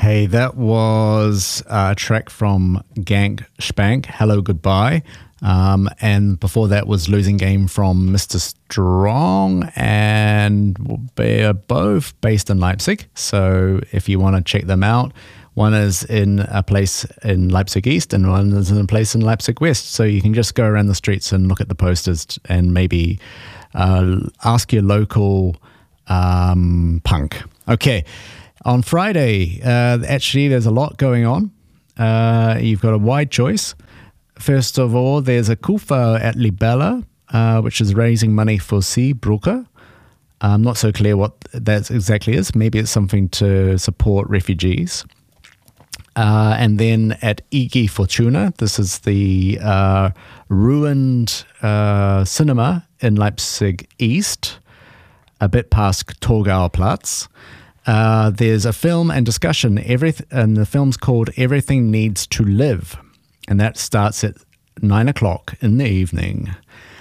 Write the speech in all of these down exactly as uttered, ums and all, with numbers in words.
Okay, that was a track from Gank Spank, Hello Goodbye. Um, and before that was Losing Game from Mister Strong, and they're both based in Leipzig. So if you want to check them out, one is in a place in Leipzig East and one is in a place in Leipzig West. So you can just go around the streets and look at the posters and maybe uh, ask your local um, punk. Okay. On Friday, uh, actually, there's a lot going on. Uh, you've got a wide choice. First of all, there's a Kufa at Libella, uh, which is raising money for Seebrugge. I'm not so clear what that exactly is. Maybe it's something to support refugees. Uh, and then at I G Fortuna, this is the uh, ruined uh, cinema in Leipzig East, a bit past Torgauerplatz. Uh, there's a film and discussion, every, and the film's called Everything Needs to Live, and that starts at nine o'clock in the evening.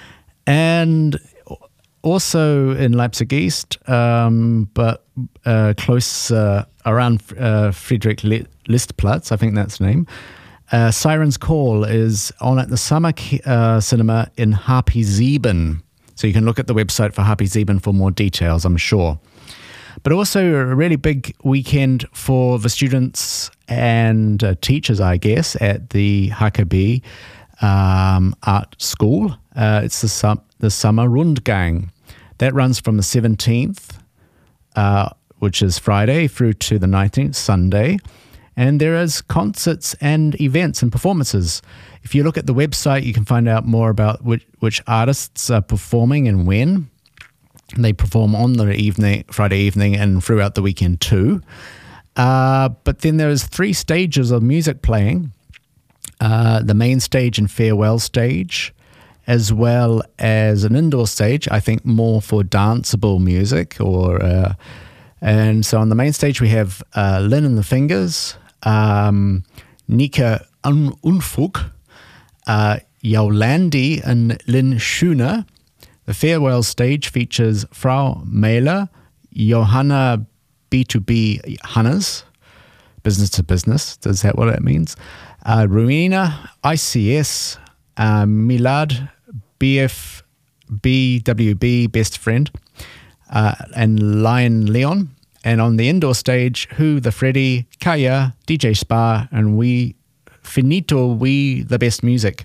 And also in Leipzig East, um, but uh, close uh, around uh, Friedrich Listplatz, I think that's the name, uh, Siren's Call is on at the Summer uh, Cinema in Harpy Sieben. So you can look at the website for Harpy Sieben for more details, I'm sure. But also a really big weekend for the students and uh, teachers, I guess, at the H K B um, Art School. Uh, it's the, sum- the Summer Rundgang. That runs from the seventeenth, uh, which is Friday, through to the nineteenth, Sunday. And there is concerts and events and performances. If you look at the website, you can find out more about which, which artists are performing and when. They perform on the evening, Friday evening, and throughout the weekend too. Uh, but then there's three stages of music playing. Uh, the main stage and farewell stage, as well as an indoor stage, I think more for danceable music. Or uh, and so on the main stage we have uh, Lynn and the Fingers, um, Nika Un- Unfug, uh, Yolandi and Lynn Schooner. The farewell stage features Frau Mähler, Johanna B two B Hannes, business to business, is that what that means? Uh, Ruina, I C S, uh, Milad, B F B W B, Best Friend, uh, and Lion Leon. And on the indoor stage, Who, The Freddy, Kaya, D J Spa, and We, Finito, We, The Best Music.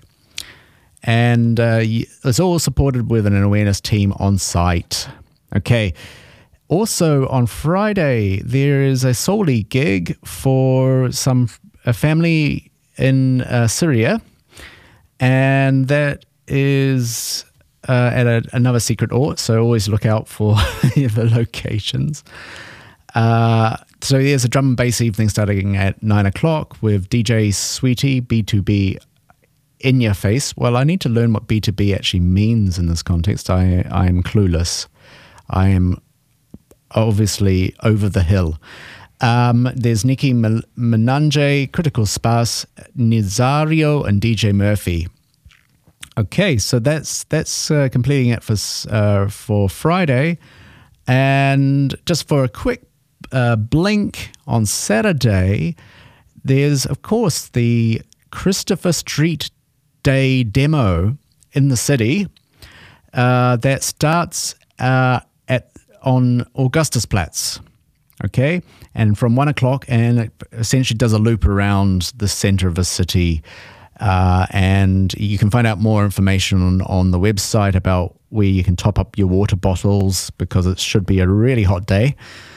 And uh, it's all supported with an awareness team on site. Okay. Also on Friday, there is a Soli gig for some a family in uh, Syria, and that is uh, at a, another secret ort. So always look out for the locations. Uh, so there's a drum and bass evening starting at nine o'clock with D J Sweetie, B two B. In your face. Well, I need to learn what B two B actually means in this context. I I am clueless. I am obviously over the hill. Um, there's Nikki Menange, Critical Sparse, Nizario, and D J Murphy. Okay, so that's that's uh, completing it for uh, for Friday. And just for a quick uh, blink on Saturday, there's of course the Christopher Street Day demo in the city uh, that starts uh, at on Augustusplatz, okay, and from one o'clock, and it essentially does a loop around the center of the city, uh, and you can find out more information on, on the website about where you can top up your water bottles, because it should be a really hot day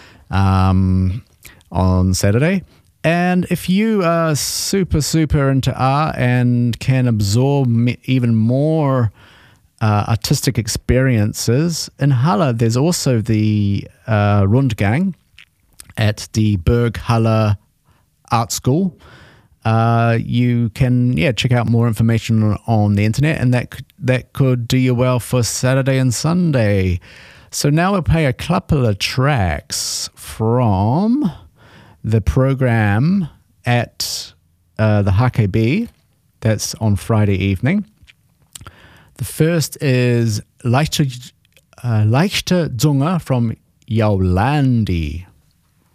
um, on Saturday. And if you are super, super into art and can absorb even more uh, artistic experiences, in Halle, there's also the uh, Rundgang at the Berg Halle Art School. Uh, you can, yeah, check out more information on, on the internet, and that, that could do you well for Saturday and Sunday. So now we'll play a couple of tracks from the program at uh, the H K B. That's on Friday evening. The first is Leichte, uh, Leichte Zunge from Yolandi.